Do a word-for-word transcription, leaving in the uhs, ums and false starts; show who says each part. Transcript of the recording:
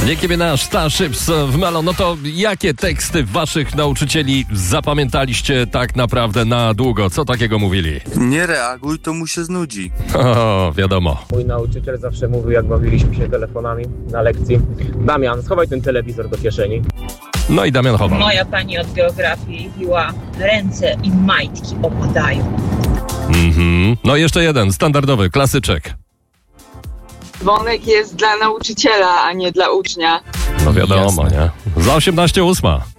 Speaker 1: Nicki Minaj, Starships w Melon. No to jakie teksty waszych nauczycieli zapamiętaliście tak naprawdę na długo? Co takiego mówili?
Speaker 2: Nie reaguj, to mu się znudzi.
Speaker 1: O, wiadomo.
Speaker 3: Mój nauczyciel zawsze mówił, jak bawiliśmy się telefonami na lekcji: Damian, schowaj ten telewizor do kieszeni.
Speaker 1: No i Damian chował.
Speaker 4: Moja pani od geografii mówiła: ręce i majtki opadają.
Speaker 1: Mhm. No i jeszcze jeden, standardowy, klasyczek.
Speaker 5: Dzwonek jest dla nauczyciela, a nie dla ucznia.
Speaker 1: No wiadomo, nie? Za osiemnaście ósma.